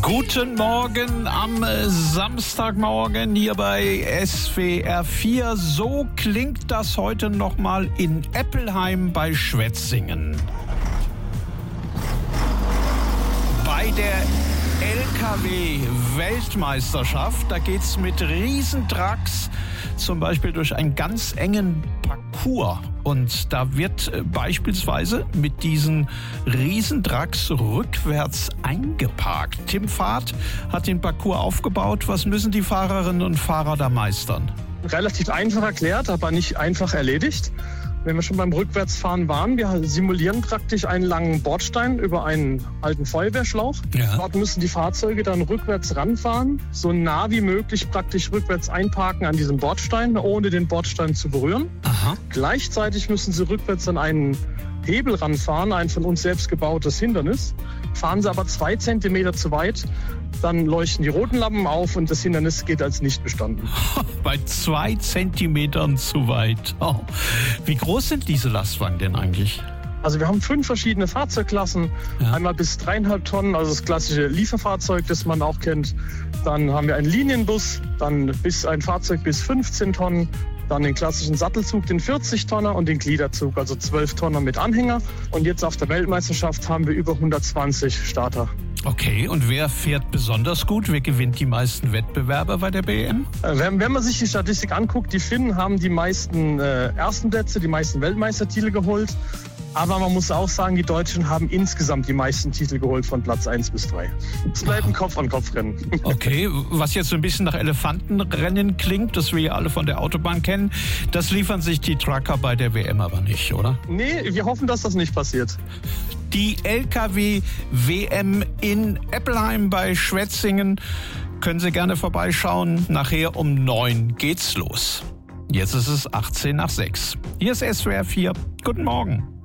Guten Morgen am Samstagmorgen hier bei SWR 4. So klingt das heute nochmal in Eppelheim bei Schwetzingen. Bei der LKW-Weltmeisterschaft, da geht's mit Riesentrucks zum Beispiel durch einen ganz engen Parcours. Und da wird beispielsweise mit diesen Riesentrucks rückwärts eingeparkt. Tim Fahrt hat den Parcours aufgebaut. Was müssen die Fahrerinnen und Fahrer da meistern? Relativ einfach erklärt, aber nicht einfach erledigt. Wenn wir schon beim Rückwärtsfahren waren, wir simulieren praktisch einen langen Bordstein über einen alten Feuerwehrschlauch. Ja. Dort müssen die Fahrzeuge dann rückwärts ranfahren, so nah wie möglich praktisch rückwärts einparken an diesem Bordstein, ohne den Bordstein zu berühren. Aha. Gleichzeitig müssen sie rückwärts an einen Hebel ranfahren, ein von uns selbst gebautes Hindernis. Fahren sie aber 2 Zentimeter zu weit, dann leuchten die roten Lampen auf und das Hindernis geht als nicht bestanden. Bei 2 Zentimetern zu weit. Oh. Wie groß sind diese Lastwagen denn eigentlich? Also wir haben 5 verschiedene Fahrzeugklassen. Ja. Einmal bis 3,5 Tonnen, also das klassische Lieferfahrzeug, das man auch kennt. Dann haben wir einen Linienbus, dann bis ein Fahrzeug bis 15 Tonnen. Dann den klassischen Sattelzug, den 40-Tonner und den Gliederzug, also 12 Tonner mit Anhänger. Und jetzt auf der Weltmeisterschaft haben wir über 120 Starter. Okay, und wer fährt besonders gut? Wer gewinnt die meisten Wettbewerbe bei der BM? Wenn man sich die Statistik anguckt, die Finnen haben die meisten ersten Plätze, die meisten Weltmeistertitel geholt. Aber man muss auch sagen, die Deutschen haben insgesamt die meisten Titel geholt von Platz 1 bis 3. Es bleibt ein Kopf-an-Kopf-Rennen. Okay, was jetzt so ein bisschen nach Elefantenrennen klingt, das wir ja alle von der Autobahn kennen, das liefern sich die Trucker bei der WM aber nicht, oder? Nee, wir hoffen, dass das nicht passiert. Die LKW-WM in Eppelheim bei Schwetzingen. Können Sie gerne vorbeischauen. Nachher um 9 geht's los. Jetzt ist es 18 nach 6. Hier ist SWR 4. Guten Morgen.